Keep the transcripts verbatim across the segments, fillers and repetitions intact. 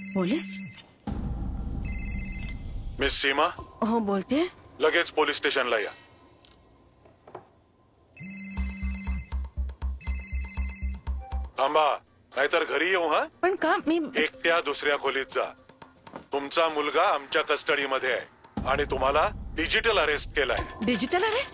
Police? Miss सीमा, हो बोलते. लगेच पोलीस स्टेशनला या. थांबा, नाहीतर घरी येऊ. हा, पण का? मी एकट्या दुसऱ्या खोलीत जा. तुमचा मुलगा आमच्या कस्टडीमध्ये आहे आणि तुम्हाला डिजिटल अरेस्ट केलाय. Digital arrest?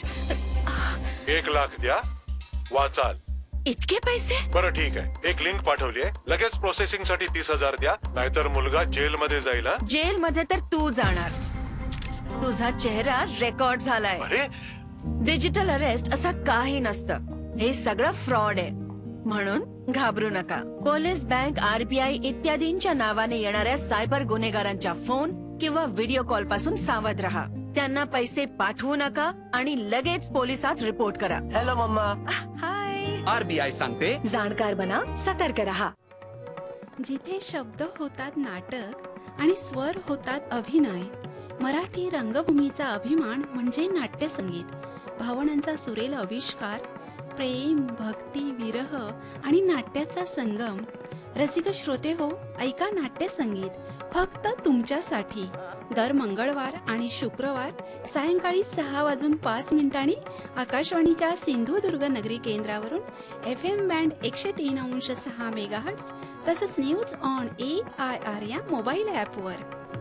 एक लाख द्या, वाचाल. इतके पैसे? बरं ठीक आहे, एक लिंक पाठवली आहे, लगेच प्रोसेसिंग साठी तीस हजार द्या, नाहीतर मुलगा जेल मध्ये जाईल. जेल मध्ये तर तू जाणार. तुझा चेहरा रेकॉर्ड झालाय. अरे, डिजिटल अरेस्ट असं काही नसतं. हे सगळं फ्रॉड आहे. म्हणून घाबरू नका. पोलीस, बँक, आरबीआय इत्यादींच्या नावाने येणाऱ्या सायबर गुन्हेगारांच्या फोन किंवा व्हिडिओ कॉल पासून सावध रहा. त्यांना पैसे पाठवू नका आणि लगेच पोलिसात रिपोर्ट करा. Hello mamma. हाय. आरबीआय सांगते, जाणकार बना, सतर्क रहा. जिथे शब्द होतात नाटक आणि स्वर होतात अभिनय, मराठी रंगभूमीचा अभिमान म्हणजे नाट्यसंगीत. भावनांचा सुरेल आविष्कार, प्रेम, भक्ती, विरह आणि नाट्याचा संगम. रसिक श्रोते हो, ऐका नाट्यसंगीत फक्त तुमच्यासाठी. दर मंगळवार आणि शुक्रवार सायंकाळी सहा वाजून पाच मिनिटांनी आकाशवाणीच्या सिंधुदुर्ग नगरी केंद्रावरून एफ एम बँड एकशे तीन अंश सहा मेगाहर्ट्ज तसंच news on A I R या मोबाईल ॲपवर.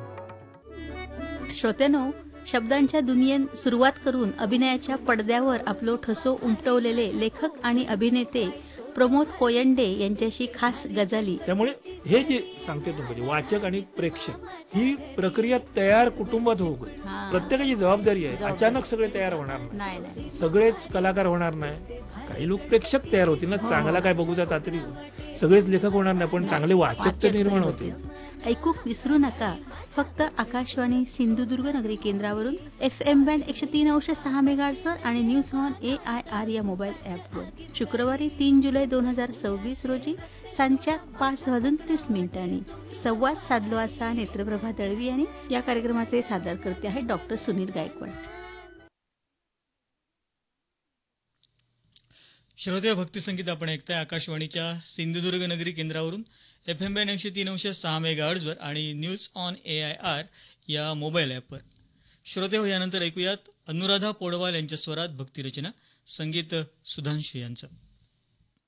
श्रोत्यानो, शब्दांच्या दुनियेत सुरुवात करून अभिनयाच्या पडद्यावर आपलं ठसो उमटवलेले लेखक आणि अभिनेते प्रमोद कोयंडे यांच्याशी खास गजाली. त्यामुळे हे जे सांगते तुम्ही वाचक आणि प्रेक्षक ही प्रक्रिया तयार कुटुंबात होऊ गई. प्रत्येकाची जबाबदारी आहे. अचानक सगळे तयार होणार नाही, सगळेच कलाकार होणार नाही. काही लोक प्रेक्षक तयार होतील ना, चांगला काय बघू जाता तरी. सगळेच लेखक होणार नाही, पण चांगले वाचक तर निर्माण होतील. ऐकूक विसरू नका, फक्त आकाशवाणी सिंधुदुर्ग नगरी केंद्रावरून एफ एम बँड एकशे तीन अंश सहा मेगाहर्ट्जवर आणि news on A I R या मोबाईल ॲपवर. शुक्रवारी तीन जुलै दोन हजार सव्वीस रोजी सांच्या पाच वाजून तीस मिनिटांनी संवाद साधलो असा नेत्रप्रभा दळवी यांनी. या कार्यक्रमाचे सादर करते आहे डॉक्टर सुनील गायकवाड. श्रोते, भक्तिसंगीत आपण ऐकताय आकाशवाणीच्या सिंधुदुर्ग नगरी केंद्रावरून एफ एम बँड एकशे तीन अंश सहा मेगाहर्ट्जवर आणि news on A I R या मोबाईल ॲपवर. श्रोते हो, यानंतर ऐकूयात अनुराधा पौडवाल यांच्या स्वरात भक्तिरचना, संगीत सुधांशू यांचं.